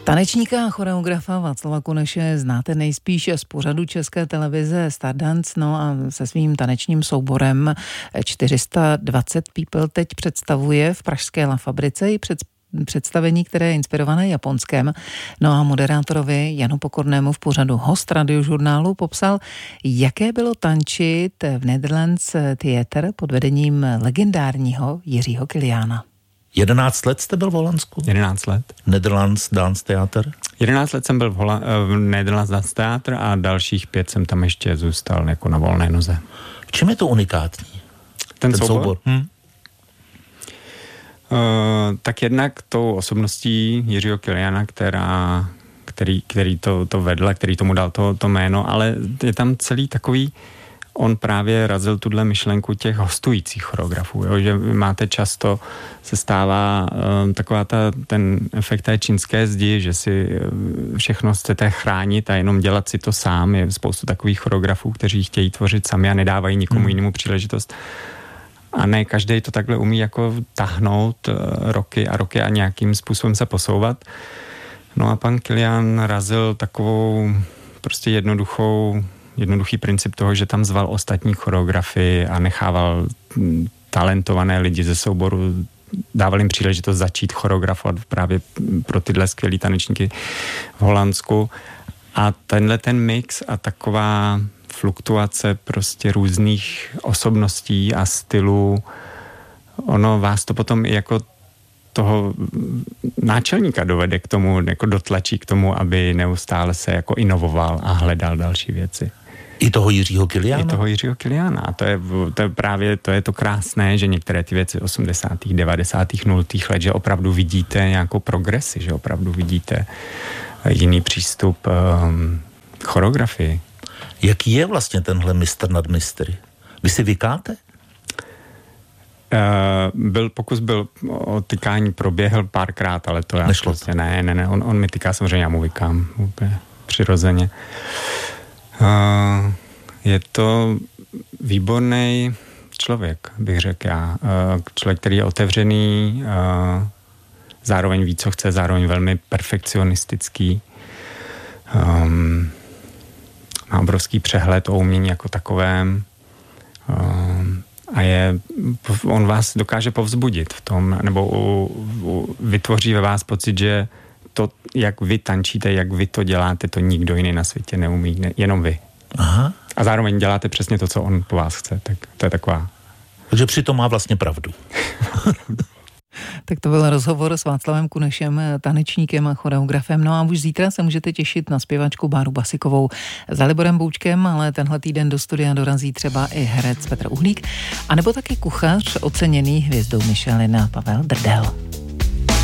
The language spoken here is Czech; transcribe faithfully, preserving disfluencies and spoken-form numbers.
Tanečníka a choreografa Václava Kuneše znáte nejspíš z pořadu České televize Stardance, no a se svým tanečním souborem čtyři sta dvacet People teď představuje v pražské La Fabrice i před představení, které je inspirované Japonskem. No a moderátorovi Janu Pokornému v pořadu Host Radiožurnálu popsal, jaké bylo tančit v Netherlands Theater pod vedením legendárního Jiřího Kiliána. jedenáct let jste byl v Holandsku? jedenáct let. Netherlands Dance Theater? jedenáct let jsem byl v, Hola- v Netherlands Dance Theater a dalších pět jsem tam ještě zůstal jako na volné noze. V čem je to unikátní? Ten, Ten soubor? soubor? Hm? Uh, tak jednak tou osobností Jiřího Kiliána, která, který, který to, to vedl, který tomu dal to, to jméno, ale je tam celý takový, on právě razil tuhle myšlenku těch hostujících choreografů, jo? Že máte často, se stává um, taková ta, ten efekt té čínské zdi, že si všechno chcete chránit a jenom dělat si to sám. Je spoustu takových choreografů, kteří chtějí tvořit sami a nedávají nikomu hmm. jinému příležitost. A ne každý to takhle umí jako tahnout roky a roky a nějakým způsobem se posouvat. No a pan Kilián razil takovou prostě jednoduchou, jednoduchý princip toho, že tam zval ostatní choreografy a nechával talentované lidi ze souboru, dával jim příležitost začít choreografovat právě pro tyhle skvělý tanečníky v Holandsku. A tenhle ten mix a taková fluktuace prostě různých osobností a stylů, ono vás to potom i jako toho náčelníka dovede k tomu, jako dotlačí k tomu, aby neustále se jako inovoval a hledal další věci. I toho Jiřího Kiliána? I toho Jiřího Kiliána. A to je, to je právě to, je to krásné, že některé ty věci osmdesátých, devadesátých, nultých let, že opravdu vidíte nějakou progresi, že opravdu vidíte jiný přístup um, choreografii. Jaký je vlastně tenhle mistr nad mistry? Vy si vykáte? Uh, byl, pokus byl o tykání proběhl párkrát, ale to já Nešlo prostě to. ne, ne, ne, on, on mi tyká, samozřejmě já mu vykám úplně přirozeně. Uh, je to výborný člověk, bych řekl já. Uh, člověk, který je otevřený, uh, zároveň ví, co chce, zároveň velmi perfekcionistický. Um, má obrovský přehled o umění jako takovém um, a je, on vás dokáže povzbudit v tom, nebo u, u, vytvoří ve vás pocit, že to, jak vy tančíte, jak vy to děláte, to nikdo jiný na světě neumí, ne, jenom vy. Aha. A zároveň děláte přesně to, co on po vás chce, tak to je taková... Takže přitom má vlastně pravdu. Tak to byl rozhovor s Václavem Kunešem, tanečníkem a choreografem. No a už zítra se můžete těšit na zpěvačku Báru Basikovou za Liborem Boučkem, ale tenhle týden do studia dorazí třeba i herec Petr Uhlík, anebo taky kuchař oceněný hvězdou Michelina Pavel Drdel.